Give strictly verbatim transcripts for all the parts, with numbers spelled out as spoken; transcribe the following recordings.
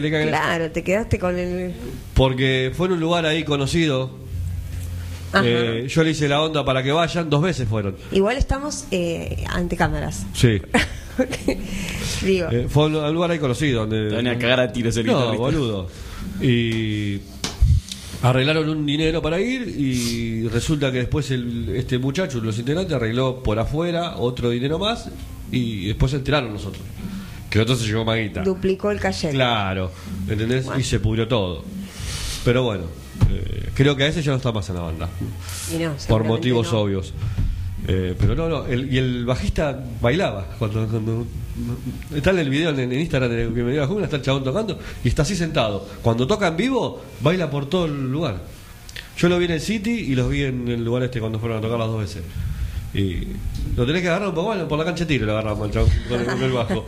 Claro, te quedaste con el... Porque fue en un lugar ahí conocido. Eh, yo le hice la onda para que vayan, dos veces fueron. Igual estamos eh, ante cámaras. Sí. Digo. Eh, fue un, un lugar ahí conocido donde... Te van a cagar a tiros el No, guitarrista. boludo. Y arreglaron un dinero para ir y resulta que después el, este muchacho, los integrantes, arregló por afuera otro dinero más y después se enteraron nosotros. Que otro se llevó Maguita. Duplicó el cayenne. Claro, ¿entendés? Bueno. Y se pudrió todo. Pero bueno, eh, creo que a ese ya no está más en la banda. Y no, Por seguramente motivos no. obvios. Eh, pero no, no. El, y el bajista bailaba. Cuando, cuando está en el video en, en Instagram de que me dio la jungla, está el chabón tocando y está así sentado. Cuando toca en vivo, baila por todo el lugar. Yo lo vi en el City y los vi en el lugar este cuando fueron a tocar las dos veces. Y lo tenés que agarrar un poco, bueno, por la cancha de tiro lo agarramos el chabón con el, con el bajo.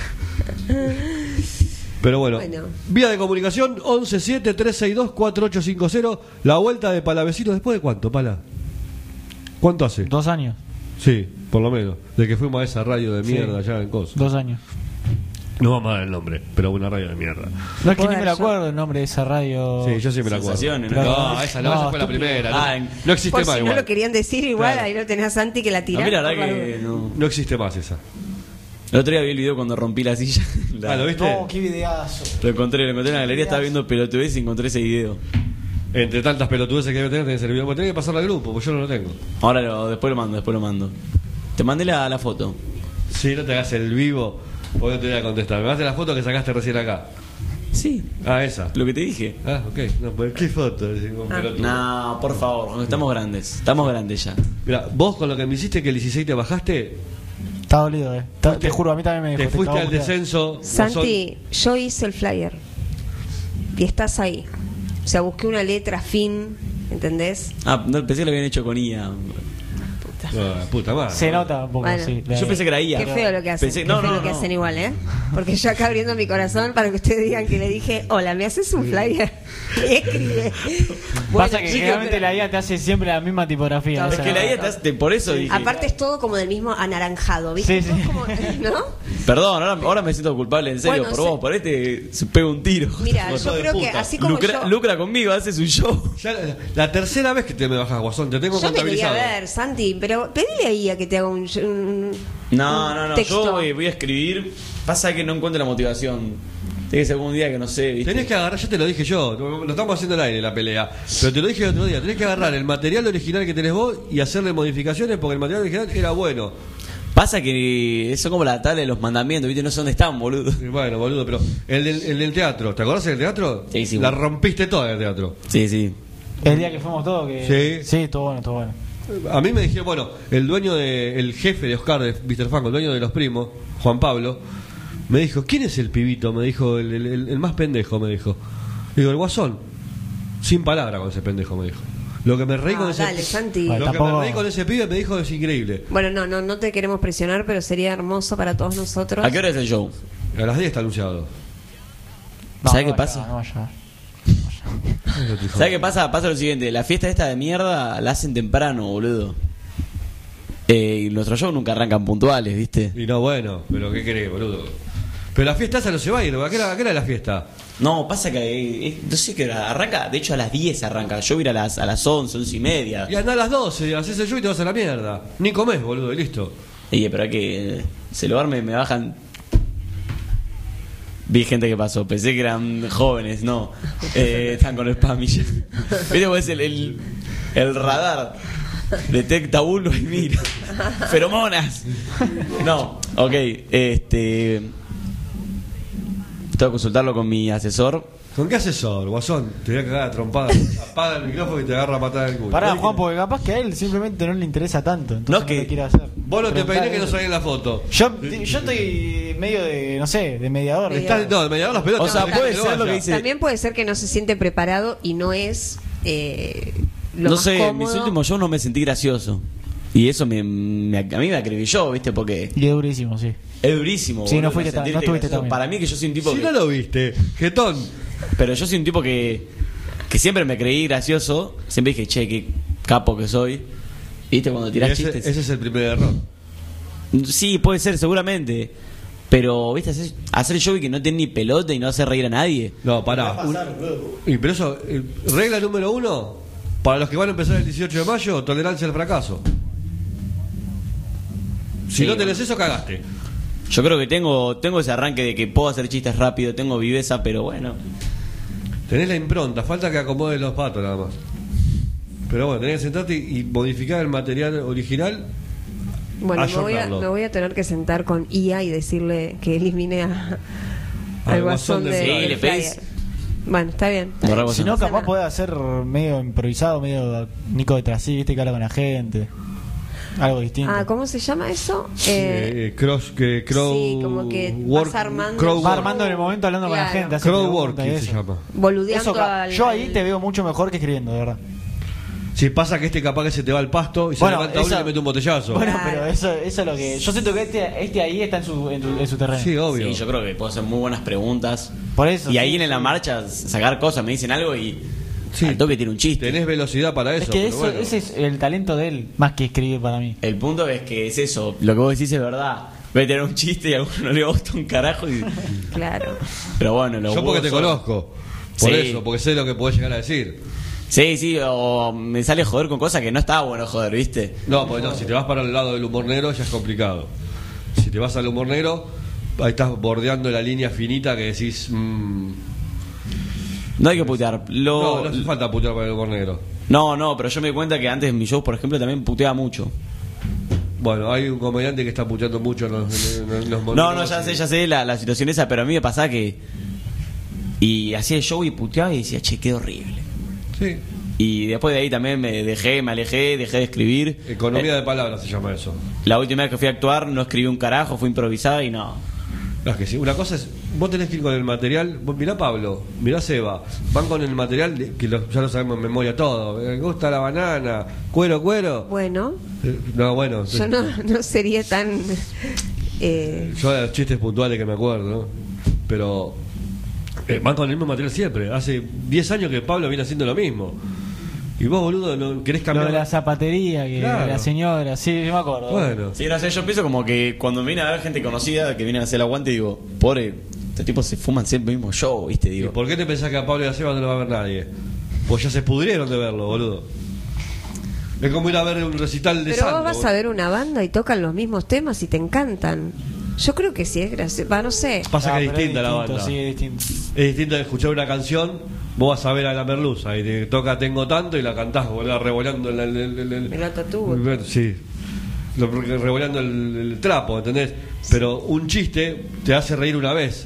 Pero bueno, Bueno. vía de comunicación once siete tres seis dos cuatro ocho cinco cero. La vuelta de Palavecino, ¿después de cuánto, Pala? ¿Cuánto hace? Dos años. Sí, por lo menos. De que fuimos a esa radio de Sí. mierda allá en Coso. Dos años. No vamos a dar el nombre, pero una radio de mierda. No es que ni me Joder, lo acuerdo el nombre de esa radio. Sí, yo sí me la acuerdo. Sensaciones, No, ¿no? esa no, No, esa fue la estúpido. primera. No, Ah, en- no existe Por más si no igual. lo querían decir igual, Claro. ahí lo tenés a Santi que la A tira. mí la verdad que no. No existe más esa. El otro día vi el video cuando rompí la silla. La- Ah, ¿lo viste? No, qué videazo. Lo encontré, lo encontré en la galería, estaba viendo pelotudez y encontré ese video. Entre tantas pelotudeces que debe tener, tenés el video. Tenés que pasarlo al grupo, porque yo no lo tengo. Ahora lo, después lo mando, después lo mando. Te mandé la, la foto. Si no te hagas el vivo, porque no te voy a contestar. Me haces la foto que sacaste recién acá. Sí, Ah, esa. lo que te dije. Ah, ok. No, pues, ¿qué foto? Decimos, Ah. pelotudo. No, por favor, estamos grandes. Estamos grandes ya. Mira, vos con lo que me hiciste que el dieciséis te bajaste, Está dolido, eh. Está- te juro, a mí también me te dejó. fuiste estaba al puteado. descenso. Santi, yo hice el flyer. Y estás ahí. O sea, busqué una letra fin, ¿entendés? Ah, no, pensé que lo habían hecho con I A. Ah, puta madre. Se nota un poco, Bueno. sí. Yo pensé que era I A. Qué feo lo que hacen. Pensé- qué no, feo no, lo que no. hacen igual, ¿eh? Porque yo acá abriendo mi corazón para que ustedes digan que le dije, hola, ¿me haces un flyer? Y escribe. Pasa que chicos, generalmente pero- la I A te hace siempre la misma tipografía. No, o Es sea, que la I A te hace- por eso dije. Aparte es todo como del mismo anaranjado, ¿viste? Sí, Todo sí. como- ¿no? Perdón, ahora, ahora me siento culpable, en serio. Bueno, por se- vos, por este se pega un tiro. Mira, Hijo yo de creo que puta. así como lucra, yo... lucra conmigo, hace su show. Ya la, la tercera vez que te me bajas, Guasón, te tengo Yo debería contabilizado. ver, Santi, pero pedile ahí a que te haga un, un- No, un no, no. texto. Yo voy, voy a escribir. Pasa que no encuentro la motivación. Tiene que ser algún día que no sé, ¿viste? Tenés que agarrar, ya te lo dije yo, lo estamos haciendo al aire la pelea, pero te lo dije el otro día, tenés que agarrar el material original que tenés vos y hacerle modificaciones porque el material original era bueno. Pasa que eso como la tabla de los mandamientos, ¿viste? No sé dónde están, boludo. Y bueno, boludo, pero el del, el del teatro, ¿te acordás del teatro? Sí, sí, La bueno. rompiste toda en el teatro. Sí, sí. el día que fuimos todos, que. Sí. Sí, todo bueno, todo bueno. A mí me dijeron, bueno, el dueño de, el jefe de Oscar, de mister Fango, el dueño de los primos, Juan Pablo, me dijo, ¿quién es el pibito? Me dijo, el, el- el- el más pendejo, me dijo. Digo, el Guasón. Sin palabra con ese pendejo, me dijo. Lo que me reí Ah, con ese dale, Santi. Lo Bueno, que tampoco- me reí con ese pibe me dijo es increíble. Bueno, no, no, no te queremos presionar, pero sería hermoso para todos nosotros. ¿A qué hora es el show? A las diez está anunciado. No, ¿Sabes no qué vaya, pasa? No vaya. ¿Sabes qué pasa? Pasa lo siguiente, la fiesta esta de mierda la hacen temprano, boludo. Eh, y nuestros shows nunca arrancan puntuales, ¿viste? Y no, bueno, pero ¿qué querés, boludo? Pero la fiesta esa no se va a ir, ¿a qué era, a qué era la fiesta? No, pasa que eh, eh, no sé qué hora arranca, de hecho a las diez arranca. Yo voy a ir a las, a las once, once y media. Y andá a las doce, haces el show y te vas a la mierda. Ni comés, boludo, y listo. Y pero hay que eh, celularme, me bajan. Vi gente que pasó, pensé que eran jóvenes, no. Eh, están con el spam y ya. ¿Viste cómo es el, el, el radar? Detecta uno y mira. Feromonas. No, ok, este. Tengo que consultarlo con mi asesor. ¿Con qué asesor, Guasón? Te voy a cagar a trompada. Apaga el micrófono y te agarra a patada el culo. Pará, ¿Vos Juan, porque capaz que a él simplemente no le interesa tanto. Entonces No, no, que- lo quiere hacer. Vos no te Preguntale. peiné que no salí en la foto. Yo, yo estoy medio de, no sé, de mediador. Mediador. Estás, no, me llegaron las pelotas. O sea, dejá puede que ser lo vaya. que dice- También puede ser que no se siente preparado y no es eh, lo No más sé, en cómodo. mis últimos shows no me sentí gracioso. Y eso me, me- a mí me acribilló, ¿viste? Porque Y es durísimo, sí. es durísimo. Sí, no boludo, fuiste tan- sentirte no estuviste gracioso. tan bien. Para mí que yo soy un tipo Si que... no lo viste, jetón. Pero yo soy un tipo que, que siempre me creí gracioso. Siempre dije, che, qué capo que soy. ¿Viste? Cuando Y tirás ese, chistes. ese es el primer error. Sí, puede ser, seguramente. Pero, ¿viste? Hacer, hacer show y que no tiene ni pelota y no hace reír a nadie. No, pará. Un- y, pero eso, eh, regla número uno, para los que van a empezar el dieciocho de mayo, tolerancia al fracaso. Si Sí, no tenés bueno. eso, cagaste. Yo creo que tengo tengo ese arranque de que puedo hacer chistes rápido, tengo viveza, pero bueno. Tenés la impronta, falta que acomodes los patos nada más. Pero bueno, tenés que sentarte y, y modificar el material original. Bueno, me voy, a, ayornarlo. me voy a tener que sentar con I A y decirle que elimine a, Al al guasón guasón de de, Flyer. Sí, del le pedís. flyer. Bueno, está bien. está Borra bien. vos Si no, pasa capaz nada. puede hacer medio improvisado, medio Nico de Trasí, viste, que habla con la gente. Algo distinto. Ah, ¿cómo se llama eso? Eh, Eh, eh, cross, que crow, sí, como que work- vas armando- crow Va work- armando en el momento hablando con la Claro. gente. hace crow preguntas y working se eso. llama. boludeando Eso ca- al- yo ahí al- te veo mucho mejor que escribiendo, de verdad. Si pasa que este capaz que se te va al pasto y se Bueno, levanta uno y esa- le mete un botellazo. Bueno, Claro. pero eso, eso es lo que. Yo siento que este, este ahí está en su, en, tu- en su terreno. Sí, obvio. Sí, yo creo que puedo hacer muy buenas preguntas. Por eso. Y ahí sí, en la sí. marcha sacar cosas, me dicen algo y Sí. al toque tiene un chiste. Tenés velocidad para eso. Es que pero eso, bueno. ese es el talento de él, más que escribir para mí. El punto es que es eso, lo que vos decís es verdad. Voy a tener un chiste y a alguno no le gusta un carajo. Y... Claro. Pero bueno, lo Yo porque te conozco. Por Sí. eso, porque sé lo que podés llegar a decir. Sí, sí, o me sale joder con cosas que no está bueno joder, ¿viste? No, pues no, si te vas para el lado del humor negro ya es complicado. Si te vas al humor negro, ahí estás bordeando la línea finita que decís... mm, No hay que putear. Lo... no, no hace falta putear para el humor negro. No, no, pero yo me di cuenta que antes en mis shows, por ejemplo, también puteaba mucho. Bueno, hay un comediante que está puteando mucho en los, en- en los No, monólogos no, ya y- sé, ya sé la, la situación esa, pero a mí me pasaba que... Y hacía el show y puteaba y decía, che, qué horrible. Sí, Y después de ahí también me dejé, me alejé, dejé de escribir. economía Eh, de palabras se llama eso. La última vez que fui a actuar no escribí un carajo, fue improvisada y no. No, es que sí, una cosa es, vos tenés que ir con el material, vos mirá Pablo, mirá Seba, van con el material de- que lo- ya lo sabemos en memoria todo, me gusta la banana, cuero, cuero. Bueno, Eh, No, bueno, yo no, no sería tan... eh, yo de los chistes puntuales que me acuerdo, ¿no? Pero eh, van con el mismo material siempre, hace diez años que Pablo viene haciendo lo mismo. Y vos, boludo, no querés Lo cambiar. de la zapatería, que Claro. la señora, sí, yo me acuerdo. Bueno, Sí, no sé, yo pienso como que cuando viene a ver gente conocida que viene a hacer el aguante, digo, pobre, estos tipos se fuman siempre el mismo show, ¿viste? ¿y Digo, por qué te pensás que a Pablo y a Seba no lo va a ver nadie? Pues ya se pudrieron de verlo, boludo. Es como ir a ver un recital de pero Santo. vos vas boludo. a ver una banda y tocan los mismos temas y te encantan. Yo creo que sí es gracioso. Va, no sé. Pasa Ah, que es pero distinta la distinto, banda. Sí, es distinto. Es distinto de escuchar una canción, vos vas a ver a la merluza y te toca Tengo Tanto y la cantás, boludo, revolando el, el, el, el- El autotúbo. Sí, Lo- revolando el, el trapo, ¿entendés? Pero un chiste te hace reír una vez,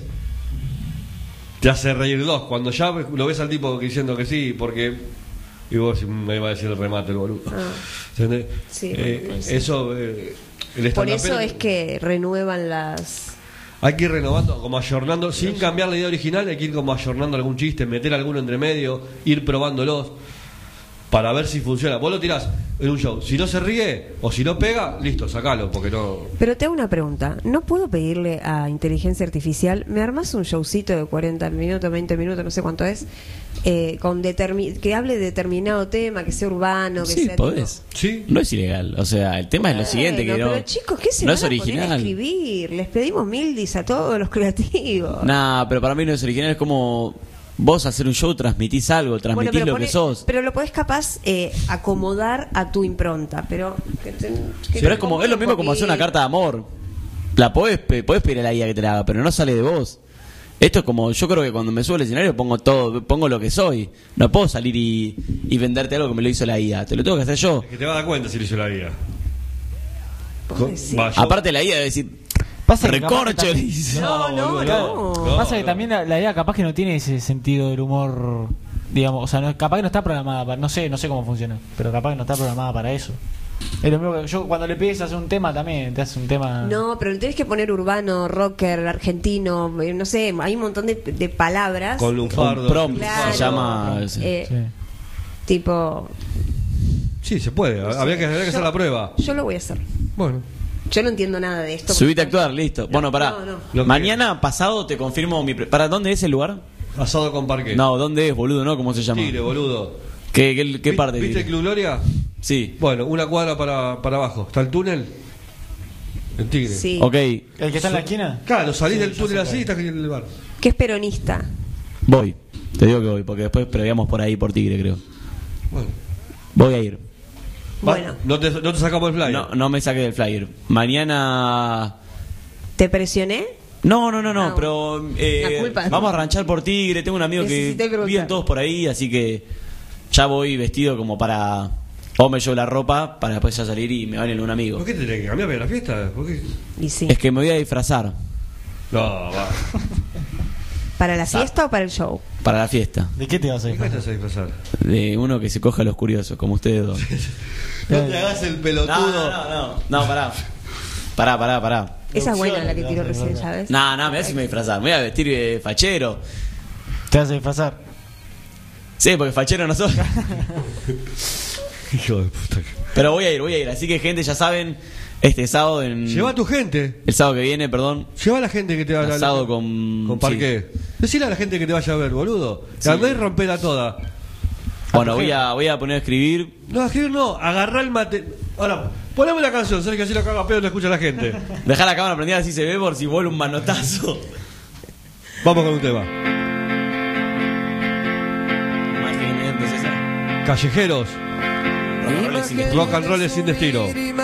te hace reír dos. Cuando ya lo ves al tipo diciendo que sí, porque. Y vos me iba a decir el remate, el boludo. Ah. ¿Entendés? Sí, Eh, bueno, sí. Eso. eh, el Por stand-upero- eso es que renuevan las... hay que ir renovando, como ayornando, sin cambiar la idea original, hay que ir como ayornando algún chiste, meter alguno entre medio, ir probándolos para ver si funciona. Vos lo tirás en un show, si no se ríe o si no pega, listo, sacalo, porque no. Pero te hago una pregunta. ¿No puedo pedirle a inteligencia artificial, me armas un showcito de cuarenta minutos, veinte minutos, no sé cuánto es, eh, con determi- que hable de determinado tema, que sea urbano, que sí, sea... podés. Sí. No es ilegal, o sea, el tema es lo siguiente, que Bueno, no, pero chicos, ¿qué se no van es a poner a original. escribir? Les pedimos mildis a todos los creativos. Nah, pero para mí no es original, es como vos hacer un show, transmitís algo, Bueno, transmitís pero, lo pone- que sos. pero lo podés capaz eh, acomodar a tu impronta, pero... que te- que Pero te es como ponga es lo un mismo como hacer una poquito. carta de amor. La podés, pe- podés pedir a la I A que te la haga, pero no sale de vos. Esto es como, yo creo que cuando me subo al escenario pongo todo, pongo lo que soy. No puedo salir y, y venderte algo que me lo hizo la I A. Te lo tengo que hacer yo. Es que te vas a dar cuenta si lo hizo la guía. Vos decís. Va, yo- Aparte la I A debe decir, Pasa que capaz que recorcho. también- dice. No, no, boludo, no. no. Pasa que no. también la, la idea capaz que no tiene ese sentido del humor, digamos, o sea, no, capaz que no está programada para, no sé, no sé cómo funciona, pero capaz que no está programada para eso. Es lo mismo que yo cuando le pides hacer un tema también, te hace un tema. No, pero le tenés que poner urbano, rocker, argentino, eh, no sé, hay un montón de, de palabras. con lunfardo. Un prompt Claro. se llama. Eh, Sí. Tipo, Sí, se puede, habría que, habría que hacer la prueba. yo lo voy a hacer. Bueno, Yo no entiendo nada de esto. Subite a actuar, listo. Bueno, pará. no, no. Lo que- Mañana pasado te confirmo mi. pre- ¿Para dónde es el lugar? asado con parque. No, ¿dónde es, boludo? ¿No? ¿Cómo se llama? Tigre, boludo. ¿Qué, qué, qué ¿Vi- parte? ¿Viste el Tigre? Club Gloria? Sí. Bueno, una cuadra para, para abajo. ¿Está el túnel? En Tigre. Sí. Ok, ¿El que está en la esquina? Claro, salís Sí, del ya túnel sé así y cuál. estás en el bar. Que es peronista. voy. Te digo que voy, porque después prevíamos por ahí, por Tigre, creo. Bueno. Voy a ir. Bueno, Va, no, te, no te sacamos el flyer. No, no me saque del flyer. Mañana... ¿te presioné? No, no, no, no, No. pero eh, La culpa. vamos a ranchar por Tigre. Tengo un amigo Necesité que preguntar. viven todos por ahí, así que ya voy vestido como para... O me llevo la ropa para después ya salir y me bailen un amigo. ¿Por qué te tenés que cambiar para la fiesta? ¿Por qué? Y sí. Es que me voy a disfrazar No, va. ¿Para la fiesta o para el show? para la fiesta. ¿De qué te vas a ¿Por qué te disfrazar? vas a disfrazar? De uno que se coja a los curiosos, como ustedes dos. No te hagas el pelotudo. No, no, no, no, no, pará. Pará, pará, pará. Esa es buena la que Te tiró vas a recién, disfrazar. ¿sabes? No, no, me voy a disfrazar. Me voy a vestir de fachero. ¿Te vas a disfrazar? Sí, porque fachero no soy. Hijo de puta. Pero voy a ir, voy a ir. Así que, gente, ya saben, este sábado en... Lleva a tu gente. El sábado que viene, perdón. Lleva a la gente que te vaya a Asado con- con parqué. Decile a la gente que te vaya a ver, boludo. Sí. Andá y rompela toda. Bueno, voy a, voy a poner a escribir. No, escribir no, agarrá el mate. Ahora, poneme la canción, sabes que así lo caga pedo y lo escucha la gente. Dejar la cámara prendida así se ve por si vuelve un manotazo. Vamos con un tema. Imagínate, César. Callejeros, Rock and roll sin rock and roll sin destino.